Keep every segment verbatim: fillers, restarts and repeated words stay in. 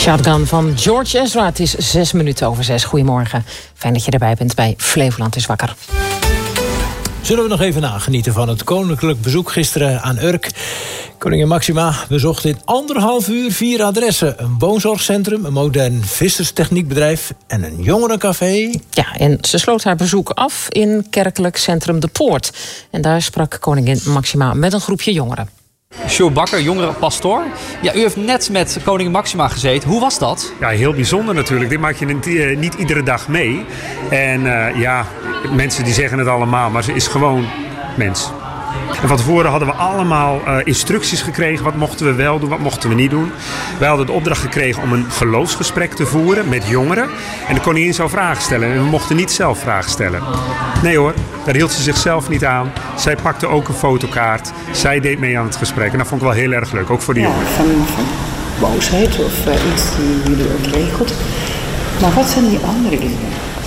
Shotgun van George Ezra. Het is zes minuten over zes. Goedemorgen. Fijn dat je erbij bent bij Flevoland is wakker. Zullen we nog even nagenieten van het koninklijk bezoek gisteren aan Urk. Koningin Máxima bezocht in anderhalf uur vier adressen. Een woonzorgcentrum, een modern visserstechniekbedrijf en een jongerencafé. Ja, en ze sloot haar bezoek af in kerkelijk centrum De Poort. En daar sprak koningin Máxima met een groepje jongeren. Sjoerd Bakker, jongerenpastoor. Ja, u heeft net met koningin Máxima gezeten. Hoe was dat? Ja, heel bijzonder natuurlijk. Dit maak je niet, uh, niet iedere dag mee. En uh, ja, mensen die zeggen het allemaal, maar ze is gewoon mens. En van tevoren hadden we allemaal uh, instructies gekregen. Wat mochten we wel doen, wat mochten we niet doen. Wij hadden de opdracht gekregen om een geloofsgesprek te voeren met jongeren. En de koningin zou vragen stellen. En we mochten niet zelf vragen stellen. Nee hoor, daar hield ze zichzelf niet aan. Zij pakte ook een fotokaart. Zij deed mee aan het gesprek. En dat vond ik wel heel erg leuk, ook voor de jongeren. Ja, van, van boosheid of uh, iets die jullie ook regelt. Maar wat zijn die andere dingen?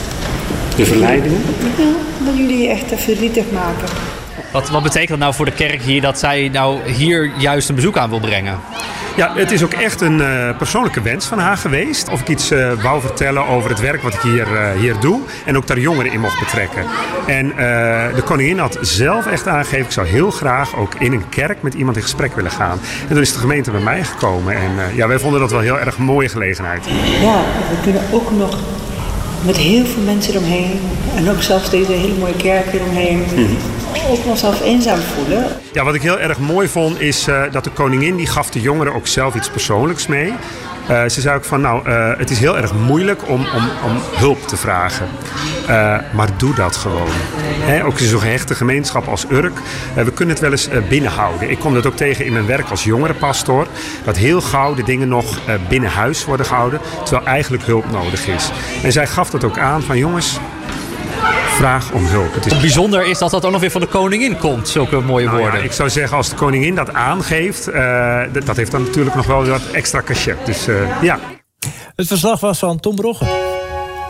De verleidingen? Ja, dat jullie echt verdrietig maken. Wat, wat betekent dat nou voor de kerk hier dat zij nou hier juist een bezoek aan wil brengen? Ja, het is ook echt een uh, persoonlijke wens van haar geweest. Of ik iets uh, wou vertellen over het werk wat ik hier, uh, hier doe. En ook daar jongeren in mocht betrekken. En uh, de koningin had zelf echt aangegeven, ik zou heel graag ook in een kerk met iemand in gesprek willen gaan. En toen is de gemeente bij mij gekomen. En uh, ja, wij vonden dat wel heel erg een mooie gelegenheid. Ja, we kunnen ook nog met heel veel mensen eromheen. En ook zelfs deze hele mooie kerk eromheen. Mm-hmm. Ook onszelf eenzaam voelen. Ja, wat ik heel erg mooi vond is uh, dat de koningin die gaf de jongeren ook zelf iets persoonlijks mee. Uh, ze zei ook van nou, uh, het is heel erg moeilijk om, om, om hulp te vragen. Uh, maar doe dat gewoon. He, ook in zo'n gehechte gemeenschap als Urk. Uh, we kunnen het wel eens uh, binnenhouden. Ik kom dat ook tegen in mijn werk als jongerenpastoor. Dat heel gauw de dingen nog uh, binnen huis worden gehouden. Terwijl eigenlijk hulp nodig is. En zij gaf dat ook aan van jongens, vraag om hulp. Het is bijzonder is dat dat ook nog weer van de koningin komt, zulke mooie nou woorden. Ja, ik zou zeggen, als de koningin dat aangeeft, uh, dat, dat heeft dan natuurlijk nog wel wat extra cachet. Dus uh, ja. Het verslag was van Tom Brogge.